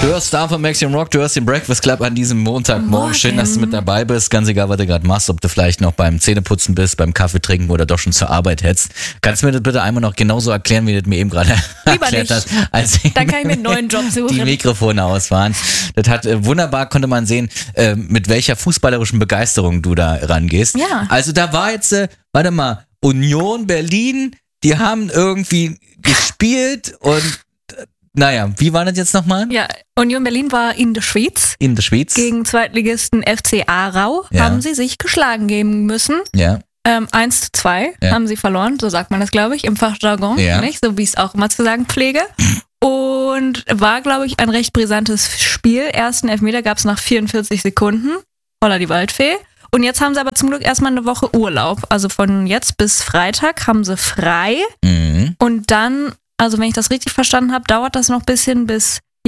Du hörst Star von Maximum Rock, du hörst den Breakfast Club an diesem Montagmorgen. Schön, dass du mit dabei bist. Ganz egal, was du gerade machst, ob du vielleicht noch beim Zähneputzen bist, beim Kaffee trinken oder doch schon zur Arbeit hetzt. Kannst du mir das bitte einmal noch genauso erklären, wie du das mir eben gerade erklärt hast? Als dann kann ich mir einen neuen Job suchen. Die Mikrofone aus waren. Das hat wunderbar, konnte man sehen, mit welcher fußballerischen Begeisterung du da rangehst. Ja. Also da war jetzt, warte mal, Union Berlin, die haben irgendwie gespielt und naja, wie war das jetzt nochmal? Ja, Union Berlin war in der Schweiz. In der Schweiz. Gegen Zweitligisten FC Aarau haben sie sich geschlagen geben müssen. Ja. 1:2 haben sie verloren, so sagt man das, glaube ich, im Fachjargon, nicht? So wie ich es auch immer zu sagen pflege. Und war, glaube ich, ein recht brisantes Spiel. Ersten Elfmeter gab es nach 44 Sekunden. Holla die Waldfee. Und jetzt haben sie aber zum Glück erstmal eine Woche Urlaub. Also von jetzt bis Freitag haben sie frei. Und dann, also wenn ich das richtig verstanden habe, dauert das noch ein bisschen, bis